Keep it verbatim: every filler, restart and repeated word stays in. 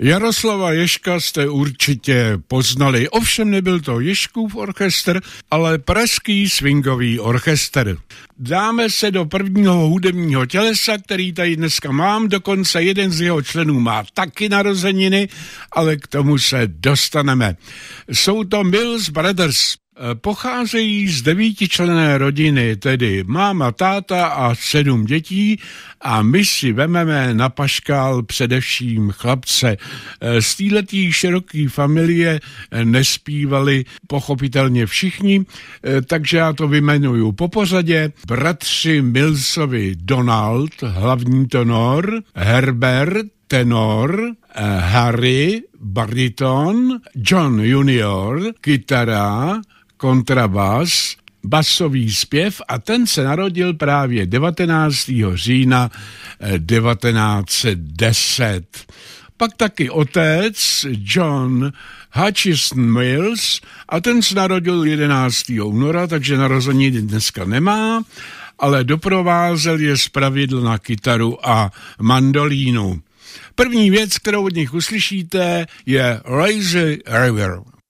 Jaroslava Ježka jste určitě poznali, ovšem nebyl to Ježkův orchestr, ale Pražský swingový orchestr. Dáme se do prvního hudebního tělesa, který tady dneska mám, dokonce jeden z jeho členů má taky narozeniny, ale k tomu se dostaneme. Jsou to Mills Brothers. Pocházejí z devítičlenné rodiny, tedy máma, táta a sedm dětí, a my si vememe na paškál především chlapce. Z téhletý široký familie nespívali pochopitelně všichni, takže já to vyjmenuju po pořadě. Bratři Millsovi Donald, hlavní tenor, Herbert, tenor, Harry, bariton, John junior, kytara, kontrabas, basový zpěv, a ten se narodil právě devatenáctého října devatenáct set deset. Pak taky otec John Hutchison Mills, a ten se narodil jedenáctého února, takže narozeniny dneska nemá, ale doprovázel je zpravidla na kytaru a mandolínu. První věc, kterou od nich uslyšíte, je Lazy River.